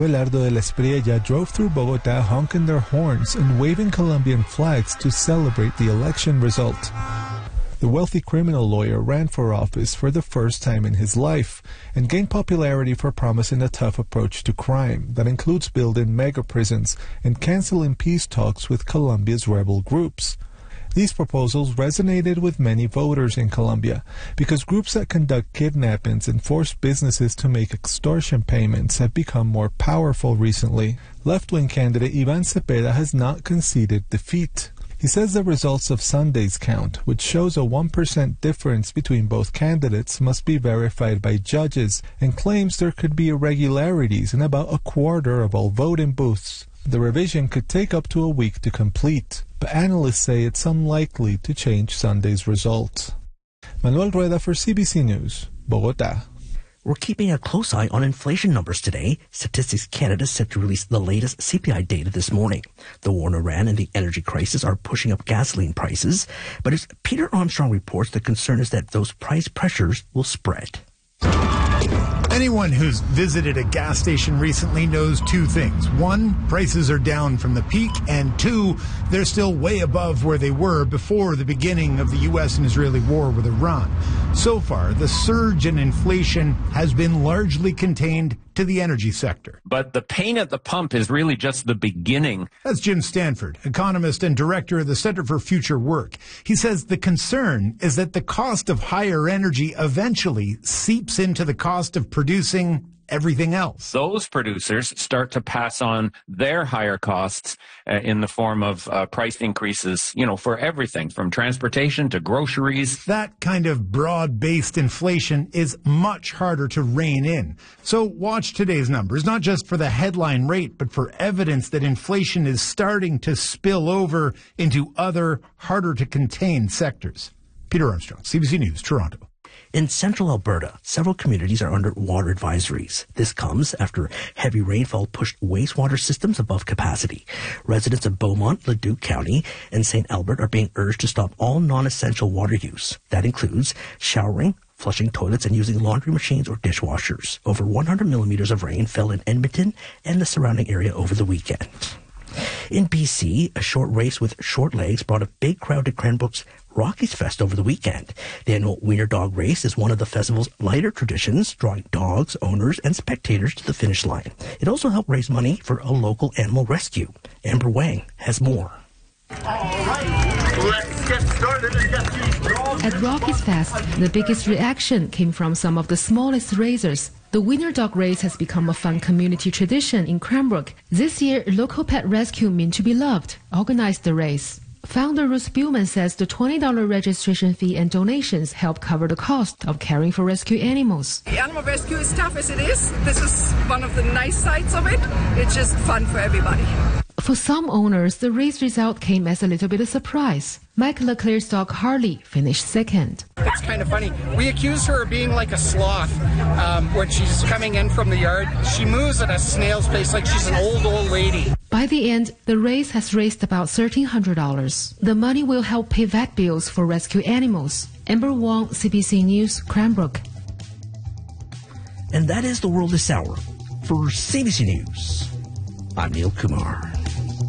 Abelardo de la Espriella drove through Bogota honking their horns and waving Colombian flags to celebrate the election result. The wealthy criminal lawyer ran for office for the first time in his life and gained popularity for promising a tough approach to crime that includes building mega prisons and canceling peace talks with Colombia's rebel groups. These proposals resonated with many voters in Colombia because groups that conduct kidnappings and force businesses to make extortion payments have become more powerful recently. Left-wing candidate Ivan Cepeda has not conceded defeat. He says the results of Sunday's count, which shows a 1% difference between both candidates, must be verified by judges, and claims there could be irregularities in about a quarter of all voting booths. The revision could take up to a week to complete, but analysts say it's unlikely to change Sunday's result. Manuel Rueda for CBC News, Bogota. We're keeping a close eye on inflation numbers today. Statistics Canada is set to release the latest CPI data this morning. The war in Iran and the energy crisis are pushing up gasoline prices, but as Peter Armstrong reports, the concern is that those price pressures will spread. Anyone who's visited a gas station recently knows two things. One, prices are down from the peak, and two, they're still way above where they were before the beginning of the U.S. and Israeli war with Iran. So far, the surge in inflation has been largely contained to the energy sector. But the pain at the pump is really just the beginning. That's Jim Stanford, economist and director of the Center for Future Work. He says the concern is that the cost of higher energy eventually seeps into the cost of producing everything else. Those producers start to pass on their higher costs in the form of price increases, for everything from transportation to groceries. That kind of broad-based inflation is much harder to rein in. So watch today's numbers, not just for the headline rate, but for evidence that inflation is starting to spill over into other harder to contain sectors. Peter Armstrong, CBC News, Toronto. In central Alberta, several communities are under water advisories. This comes after heavy rainfall pushed wastewater systems above capacity. Residents of Beaumont, Leduc County, and St. Albert are being urged to stop all non-essential water use. That includes showering, flushing toilets, and using laundry machines or dishwashers. Over 100 millimeters of rain fell in Edmonton and the surrounding area over the weekend. In BC, a short race with short legs brought a big crowd to Cranbrook's Rockies Fest over the weekend. The annual Wiener Dog Race is one of the festival's lighter traditions, drawing dogs, owners, and spectators to the finish line. It also helped raise money for a local animal rescue. Amber Wang has more. All right, let's get started and get these dogs. At Rockies Fest, the biggest reaction came from some of the smallest racers. The Wiener Dog Race has become a fun community tradition in Cranbrook. This year, local pet rescue Mean to Be Loved organized the race. Founder Ruth Spielman says the $20 registration fee and donations help cover the cost of caring for rescue animals. The animal rescue is tough as it is. This is one of the nice sides of it. It's just fun for everybody. For some owners, the race result came as a little bit of surprise. Mike Leclerc's dog Harley finished second. It's kind of funny. We accuse her of being like a sloth when she's coming in from the yard. She moves at a snail's pace like she's an old lady. By the end, the race has raised about $1,300. The money will help pay vet bills for rescue animals. Amber Wong, CBC News, Cranbrook. And that is the world this hour. For CBC News, I'm Neil Kumar.